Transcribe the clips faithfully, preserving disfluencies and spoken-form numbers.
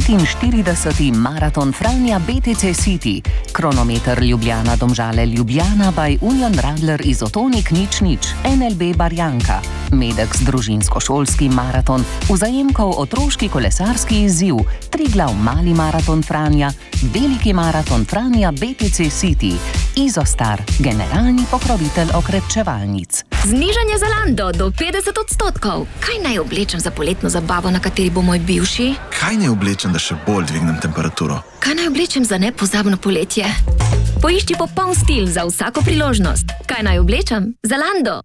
petinštirideseti maraton Franja B T C City, kronometer Ljubljana Domžale Ljubljana by Union Radler Izotonik nič nič, N L B Barjanka, Medex družinsko-šolski maraton, Vzajemkov otroški kolesarski izziv, Triglav mali maraton Franja, veliki maraton Franja B T C City, Izostar, generalni pokrovitelj okrepčevalnic. Znižanje Zalando do petdeset odstotkov. Kaj naj oblečem za poletno zabavo, na kateri bo moj bivši? Kaj naj oblečem, da še bolj dvignem temperaturo? Kaj naj oblečem za nepozabno poletje? Poišči popoln stil za vsako priložnost. Kaj naj oblečem? Zalando.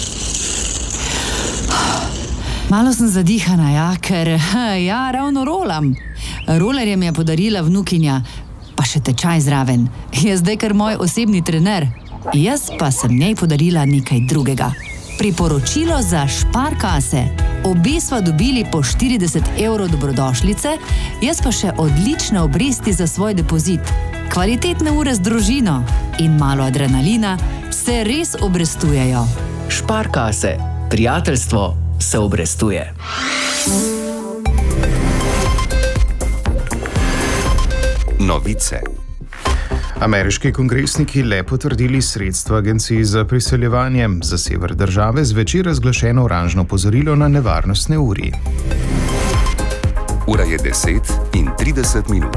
Malo sem zadihana, ja, ker ja, ravno rolam. Rolerje mi je podarila vnukinja, pa še tečaj zraven. Je zdaj kar moj osebni trener. Jaz pa sem njej podarila nekaj drugega. Priporočilo za Sparkasse. Obe sva dobili po štirideset evrov dobrodošlice, jaz pa še odlične obresti za svoj depozit. Kvalitetne ure z družino in malo adrenalina se res obrestujejo. Sparkasse. Prijateljstvo se obrestuje. Novice. Ameriški kongresniki le potrdili sredstva agenciji za priseljevanje. Za sever države zvečer razglašeno oranžno opozorilo na nevarnostne uri. Ura je deset in trideset minut.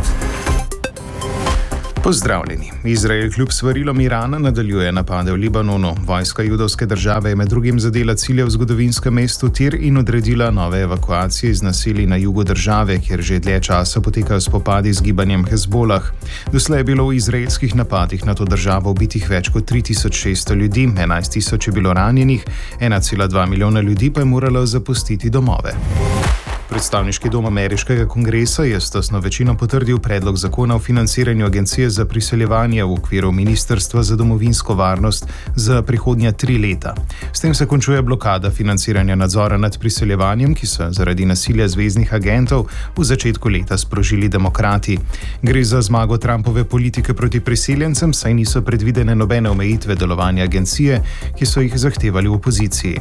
Pozdravljeni. Izrael kljub svarilom Irana nadaljuje napade v Libanonu. Vojska judovske države je med drugim zadela cilje v zgodovinskem mestu Tir in odredila nove evakuacije iz naselij na jugu države, kjer že dlje časa potekajo spopadi z gibanjem Hezbolah. Doslej je bilo v izraelskih napadih na to državo ubitih več kot tri tisoč šeststo ljudi, enajst tisoč je bilo ranjenih, ena cela dva milijona ljudi pa je moralo zapustiti domove. Predstavniški dom ameriškega kongresa je s tesno večino potrdil predlog zakona o financiranju agencije za priseljevanje v okviru Ministrstva za domovinsko varnost za prihodnja tri leta. S tem se končuje blokada financiranja nadzora nad priseljevanjem, ki so zaradi nasilja zveznih agentov v začetku leta sprožili demokrati. Gre za zmago Trumpove politike proti priseljencem, saj niso predvidene nobene omejitve delovanja agencije, ki so jih zahtevali v opoziciji.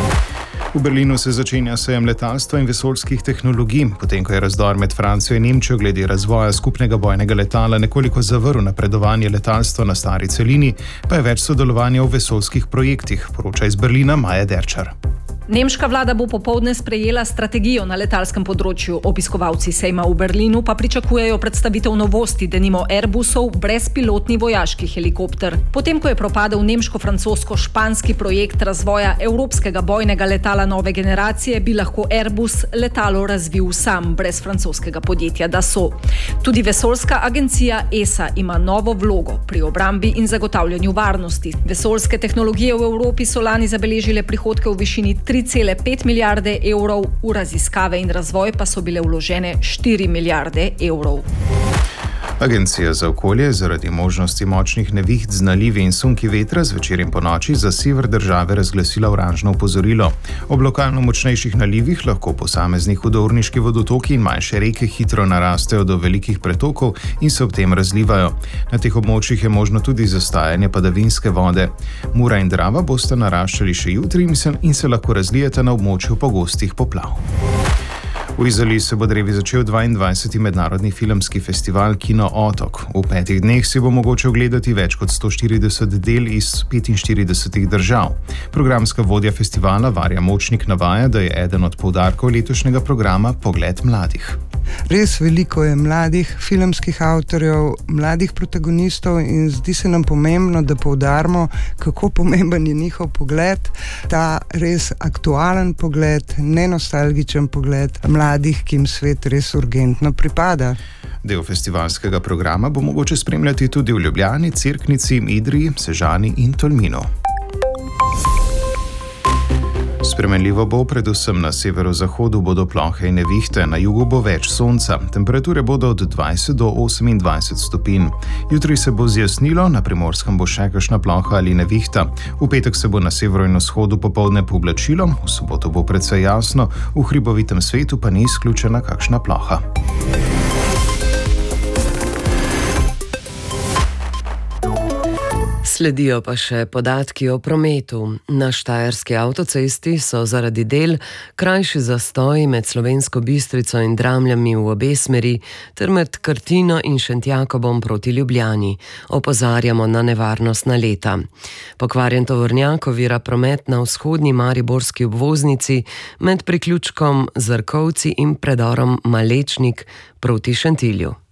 V Berlinu se začenja sejem letalstva in vesoljskih tehnologij. Potem, ko je razdor med Francijo in Nemčijo glede razvoja skupnega bojnega letala nekoliko zavrl napredovanje letalstva na stari celini, pa je več sodelovanja v vesoljskih projektih, poroča iz Berlina Maja Derčar. Nemška vlada bo popoldne sprejela strategijo na letalskem področju. Obiskovalci sejma v Berlinu pa pričakujejo predstavitev novosti, denimo Airbusov brezpilotni vojaški helikopter. Potem, ko je propadel nemško-francosko-španski projekt razvoja evropskega bojnega letala nove generacije, bi lahko Airbus letalo razvil sam brez francoskega podjetja Dassault. Tudi vesoljska agencija E S A ima novo vlogo pri obrambi in zagotavljanju varnosti. Vesoljske tehnologije v Evropi so lani zabeležile prihodke v višini tri cele pet milijarde evrov, v raziskave in razvoj pa so bile vložene štiri milijarde evrov. Agencija za okolje je zaradi možnosti močnih neviht z nalivi in sunki vetra zvečer in ponoči za sever države razglasila oranžno opozorilo. Ob lokalno močnejših nalivih lahko posamezni hudourniški vodotoki in manjše reke hitro narastejo do velikih pretokov in se ob tem razlivajo. Na teh območjih je možno tudi zastajanje padavinske vode. Mura in Drava bosta naraščali še jutri in se lahko razlijeta na območju pogostih poplav. V Izoli se bo drevi začel dvaindvajseti mednarodni filmski festival Kino Otok. V petih dneh si bo mogoče ogledati več kot sto štirideset del iz petinštiridesetih držav. Programska vodja festivala Varja Močnik navaja, da je eden od poudarkov letošnjega programa Pogled mladih. Res veliko je mladih filmskih avtorjev, mladih protagonistov in zdi se nam pomembno, da poudarimo, kako pomemben je njihov pogled, ta res aktualen pogled, nenostalgičen pogled mladih, ki jim svet res urgentno pripada. Del festivalskega programa bo mogoče spremljati tudi v Ljubljani, Cerknici, Idriji, Sežani in Tolminu. Spremenljivo bo, predvsem na severozahodu bodo plohe in nevihte, na jugu bo več sonca. Temperature bodo od dvajset do osemindvajset stopinj. Jutri se bo zjasnilo, na Primorskem bo še kakšna ploha ali nevihta. V petek se bo na severu in vzhodu popoldne pooblačilo, v soboto bo precej jasno, v hribovitem svetu pa ni izključena kakšna ploha. Sledijo pa še podatki o prometu. Na štajerski avtocesti so zaradi del krajši zastoji med Slovensko Bistrico in Dramljami v obe smeri ter med Krtino in Šentjakobom proti Ljubljani. Opozarjamo na nevarnost naleta. Pokvarjen tovornjak ovira promet na vzhodni mariborski obvoznici med priključkom Zrkovci in predorom Malečnik proti Šentilju.